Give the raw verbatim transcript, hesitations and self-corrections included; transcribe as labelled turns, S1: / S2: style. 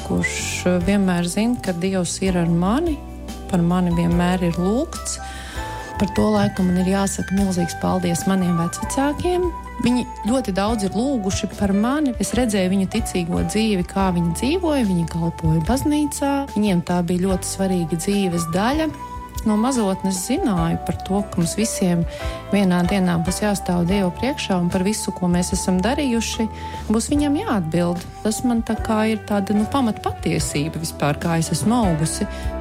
S1: kurš vienmēr zina, ka Dievs ir ar mani, par mani vienmēr ir lūgts. Par to laiku man ir jāsaka milzīgs paldies maniem vecvecākiem. Viņi ļoti daudz ir lūguši par mani. Es redzēju viņu ticīgo dzīvi, kā viņi dzīvoja, viņi kalpoja baznīcā. Viņiem tā bija ļoti svarīga dzīves daļa. No mazotnes zināju par to, ka mums visiem vienā dienā būs jāstāv Dievu priekšā un par visu, ko mēs esam darījuši, būs viņam jāatbild. Tas man tā kā ir tāda nu, pamat patiesība vispār, kā es esmu augusi.